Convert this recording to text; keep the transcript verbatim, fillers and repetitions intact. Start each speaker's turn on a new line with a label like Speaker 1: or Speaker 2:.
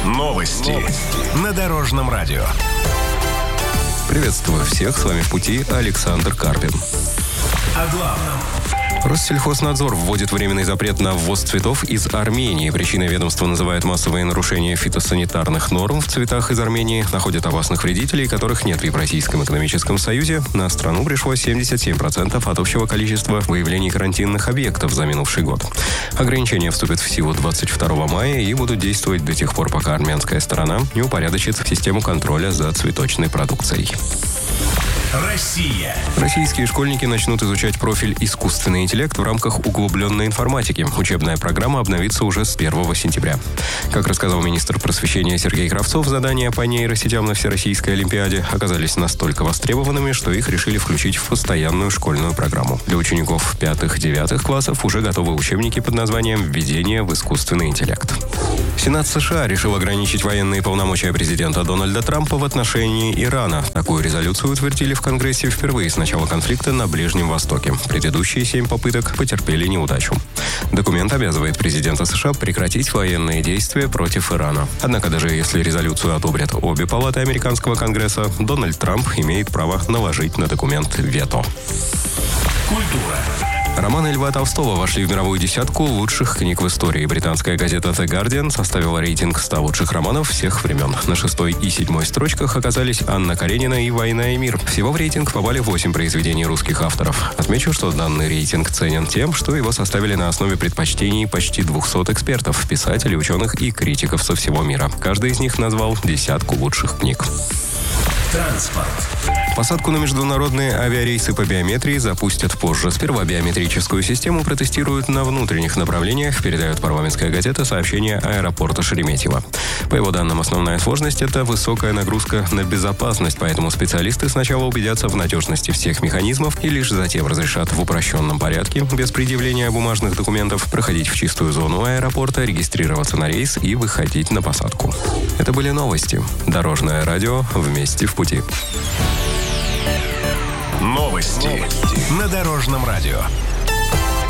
Speaker 1: Новости. Новости. На Дорожном радио.
Speaker 2: Приветствую всех, с вами в пути Александр Карпин.
Speaker 1: О главном.
Speaker 2: Россельхознадзор вводит временный запрет на ввоз цветов из Армении. Причиной ведомства называют массовые нарушения фитосанитарных норм в цветах из Армении. Находят опасных вредителей, которых нет в Евразийском экономическом союзе. На страну пришло семьдесят семь процентов от общего количества выявлений карантинных объектов за минувший год. Ограничения вступят в силу двадцать второго мая и будут действовать до тех пор, пока армянская сторона не упорядочит систему контроля за цветочной продукцией.
Speaker 1: Россия.
Speaker 2: Российские школьники начнут изучать профиль «Искусственный интеллект» в рамках углубленной информатики. Учебная программа обновится уже с первого сентября. Как рассказал министр просвещения Сергей Кравцов, задания по нейросетям на Всероссийской Олимпиаде оказались настолько востребованными, что их решили включить в постоянную школьную программу. Для учеников пятых-девятых классов уже готовы учебники под названием «Введение в искусственный интеллект». Сенат США решил ограничить военные полномочия президента Дональда Трампа в отношении Ирана. Такую резолюцию утвердили в Конгрессе впервые с начала конфликта на Ближнем Востоке. Предыдущие семь попыток потерпели неудачу. Документ обязывает президента США прекратить военные действия против Ирана. Однако даже если резолюцию одобрят обе палаты американского Конгресса, Дональд Трамп имеет право наложить на документ вето.
Speaker 1: Культура.
Speaker 2: Романы Льва Толстого вошли в мировую десятку лучших книг в истории. Британская газета The Guardian составила рейтинг ста лучших романов всех времен. На шестой и седьмой строчках оказались Анна Каренина и «Война и мир». Всего в рейтинг попали восемь произведений русских авторов. Отмечу, что данный рейтинг ценен тем, что его составили на основе предпочтений почти двухсот экспертов, писателей, ученых и критиков со всего мира. Каждый из них назвал десятку лучших книг.
Speaker 1: Транспорт.
Speaker 2: Посадку на международные авиарейсы по биометрии запустят позже. Сперва биометрическую систему протестируют на внутренних направлениях, передает «Парламентская газета» сообщение аэропорта Шереметьево. По его данным, основная сложность – это высокая нагрузка на безопасность, поэтому специалисты сначала убедятся в надежности всех механизмов и лишь затем разрешат в упрощенном порядке, без предъявления бумажных документов, проходить в чистую зону аэропорта, регистрироваться на рейс и выходить на посадку. Это были новости. Дорожное радио. Вместе в пути.
Speaker 1: Новости. Новости. На Дорожном радио.